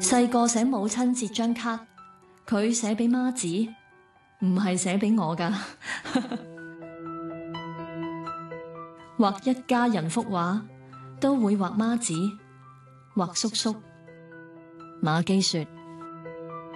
細個寫母親節張卡，佢寫俾媽子，唔係寫俾我㗎。畫一家人幅畫，都會畫媽子，畫叔叔。馬基說。